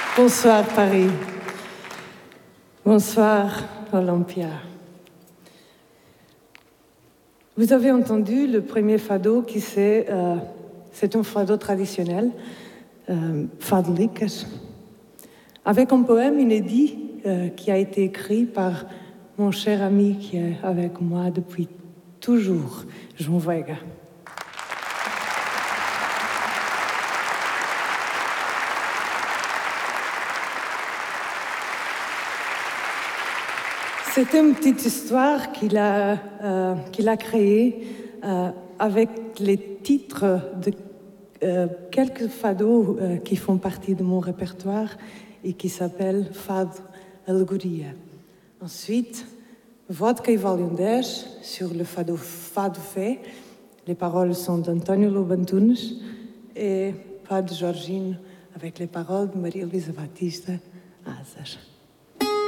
Bonsoir Paris. Bonsoir Olympia. Vous avez entendu le premier fado qui c'est un fado traditionnel, fadeliques, avec un poème inédit qui a été écrit par mon cher ami qui est avec moi depuis toujours, Jean Vega. C'est une petite histoire qu'il a créée avec les titres de quelques fados qui font partie de mon répertoire et qui s'appellent Fado Alegoria. Ensuite, Vodka et Volume 10 sur le fado Fado Fé. Les paroles sont d'Antonio Lobantunes et Fado Jorginho avec les paroles de Maria Luisa Batista Azar.